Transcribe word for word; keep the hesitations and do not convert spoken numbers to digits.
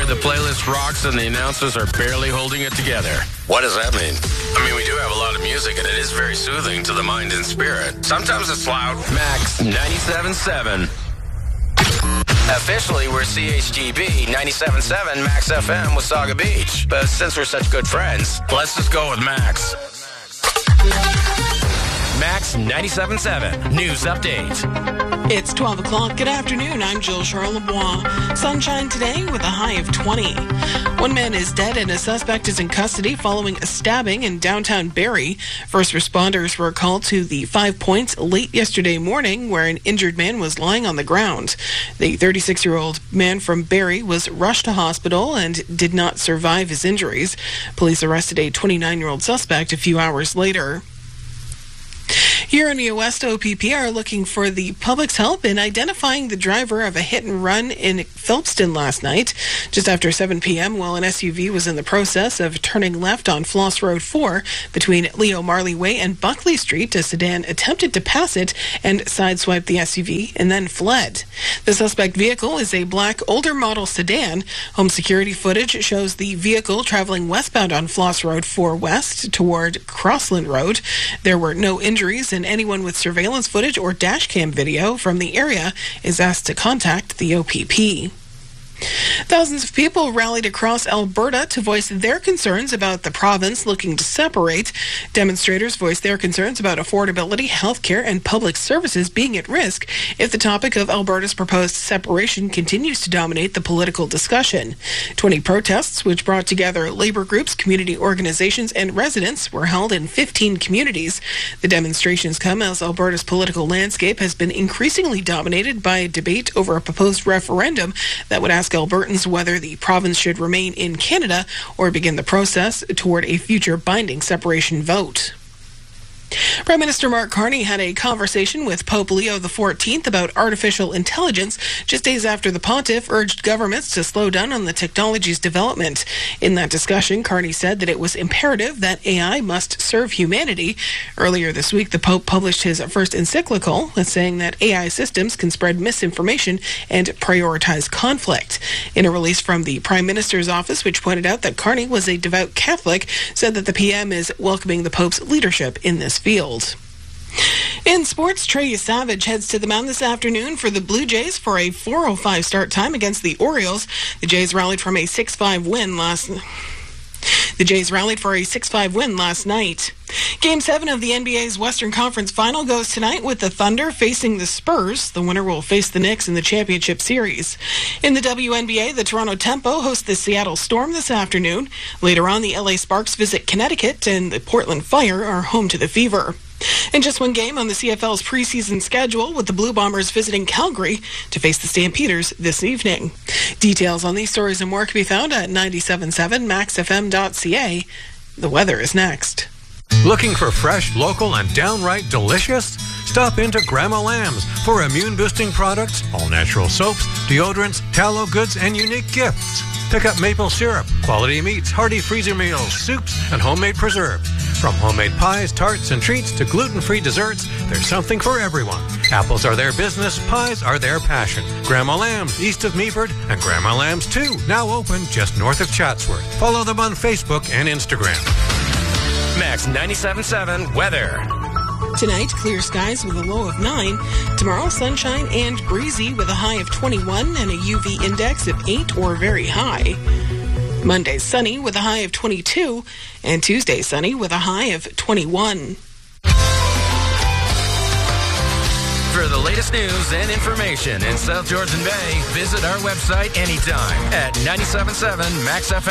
the playlist rocks and the announcers are barely holding it together. What does that mean? I mean, we do have a lot of music, and it is very soothing to the mind and spirit. Sometimes it's loud. Max ninety-seven point seven. Officially, we're C H G B ninety-seven point seven Max F M with Saga Beach. But since we're such good friends, let's just go with Max. Max ninety-seven point seven News Update. It's twelve o'clock. Good afternoon. I'm Jill Charlebois. Sunshine today with a high of twenty. One man is dead and a suspect is in custody following a stabbing in downtown Barrie. First responders were called to the Five Points late yesterday morning where an injured man was lying on the ground. The thirty-six-year-old man from Barrie was rushed to hospital and did not survive his injuries. Police arrested a twenty-nine-year-old suspect a few hours later. Here in the West, O P P are looking for the public's help in identifying the driver of a hit and run in Phelpston last night. Just after seven p.m., while an S U V was in the process of turning left on Floss Road four between Leo Marley Way and Buckley Street, a sedan attempted to pass it and sideswiped the S U V and then fled. The suspect vehicle is a black older model sedan. Home security footage shows the vehicle traveling westbound on Floss Road four West toward Crossland Road. There were no injuries, and anyone with surveillance footage or dash cam video from the area is asked to contact the O P P. Thousands of people rallied across Alberta to voice their concerns about the province looking to separate. Demonstrators voiced their concerns about affordability, healthcare, and public services being at risk if the topic of Alberta's proposed separation continues to dominate the political discussion. twenty protests, which brought together labor groups, community organizations, and residents, were held in fifteen communities. The demonstrations come as Alberta's political landscape has been increasingly dominated by a debate over a proposed referendum that would ask Albertans whether the province should remain in Canada or begin the process toward a future binding separation vote. Prime Minister Mark Carney had a conversation with Pope Leo the fourteenth about artificial intelligence just days after the pontiff urged governments to slow down on the technology's development. In that discussion, Carney said that it was imperative that A I must serve humanity. Earlier this week, the Pope published his first encyclical saying that A I systems can spread misinformation and prioritize conflict. In a release from the Prime Minister's office, which pointed out that Carney was a devout Catholic, said that the P M is welcoming the Pope's leadership in this field. In sports, Trey Savage heads to the mound this afternoon for the Blue Jays for a four oh five start time against the Orioles. The Jays rallied from a six five win last The Jays rallied for a six five win last night. Game seven of the N B A's Western Conference Final goes tonight with the Thunder facing the Spurs. The winner will face the Knicks in the championship series. In the W N B A, the Toronto Tempo host the Seattle Storm this afternoon. Later on, the L A Sparks visit Connecticut, and the Portland Fire are home to the Fever. And just one game on the C F L's preseason schedule, with the Blue Bombers visiting Calgary to face the Stampeders this evening. Details on these stories and more can be found at ninety-seven point seven max f m dot c a. The weather is next. Looking for fresh, local, and downright delicious? Stop into Grandma Lamb's for immune-boosting products, all-natural soaps, deodorants, tallow goods, and unique gifts. Pick up maple syrup, quality meats, hearty freezer meals, soups, and homemade preserves. From homemade pies, tarts, and treats to gluten-free desserts, there's something for everyone. Apples are their business, pies are their passion. Grandma Lamb's, east of Meaford, and Grandma Lamb's two, now open just north of Chatsworth. Follow them on Facebook and Instagram. Max ninety-seven point seven weather. Tonight, clear skies with a low of nine. Tomorrow, sunshine and breezy with a high of twenty-one and a U V index of eight or very high. Monday, sunny with a high of twenty-two. And Tuesday, sunny with a high of twenty-one. For the latest news and information in South Georgian Bay, visit our website anytime at ninety-seven point seven Max F M.